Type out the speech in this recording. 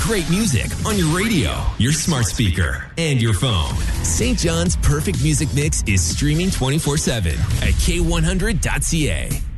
great music on your radio, your smart speaker, and your phone. St. John's Perfect Music Mix is streaming 24/7 at K100.ca.